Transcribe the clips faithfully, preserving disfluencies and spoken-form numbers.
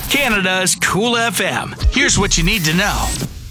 Canada's Cool F M. Here's what you need to know.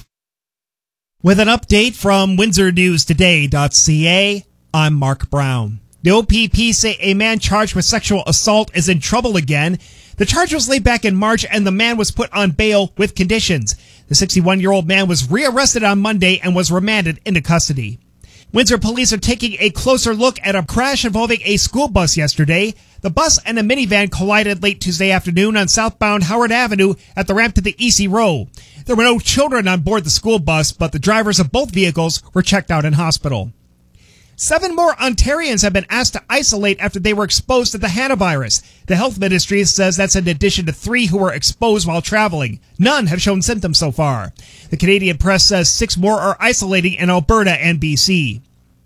With an update from Windsor News Today dot C A, I'm Mark Brown. The O P P say a man charged with sexual assault is in trouble again. The charge was laid back in March and the man was put on bail with conditions. The sixty-one-year-old man was rearrested on Monday and was remanded into custody. Windsor police are taking a closer look at a crash involving a school bus yesterday. The bus and a minivan collided late Tuesday afternoon on southbound Howard Avenue at the ramp to the E C Row. There were no children on board the school bus, but the drivers of both vehicles were checked out in hospital. Seven more Ontarians have been asked to isolate after they were exposed to the hantavirus. The health ministry says that's in addition to three who were exposed while traveling. None have shown symptoms so far. The Canadian Press says six more are isolating in Alberta and B C.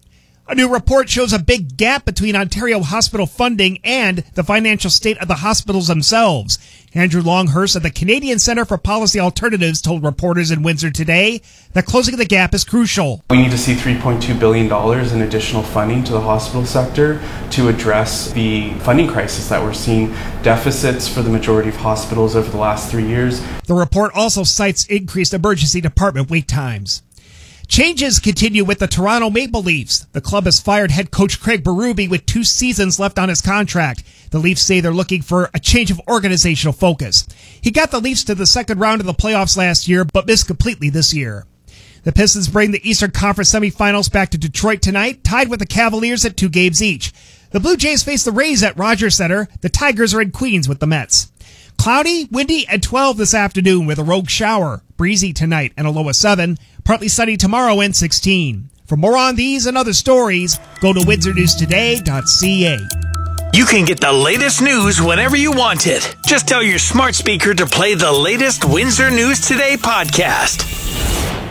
A new report shows a big gap between Ontario hospital funding and the financial state of the hospitals themselves. Andrew Longhurst of the Canadian Centre for Policy Alternatives told reporters in Windsor today that closing the gap is crucial. We need to see three point two billion dollars in additional funding to the hospital sector to address the funding crisis that we're seeing, deficits for the majority of hospitals over the last three years. The report also cites increased emergency department wait times. Changes continue with the Toronto Maple Leafs. The club has fired head coach Craig Berube with two seasons left on his contract. The Leafs say they're looking for a change of organizational focus. He got the Leafs to the second round of the playoffs last year, but missed completely this year. The Pistons bring the Eastern Conference semifinals back to Detroit tonight, tied with the Cavaliers at two games each. The Blue Jays face the Rays at Rogers Center. The Tigers are in Queens with the Mets. Cloudy, windy, and twelve this afternoon with a rogue shower. Breezy tonight and a low of seven. Partly sunny tomorrow and sixteen. For more on these and other stories, go to Windsor News Today dot C A. You can get the latest news whenever you want it. Just tell your smart speaker to play the latest Windsor News Today podcast.